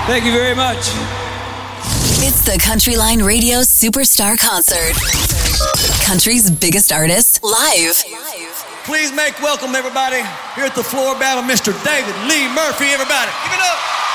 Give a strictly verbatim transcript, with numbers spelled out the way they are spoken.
Thank you very much. It's the Countryline Radio Superstar Concert. Country's biggest artists, live. Please make welcome, everybody, here at the floor battle, Mister David Lee Murphy, everybody. Give it up.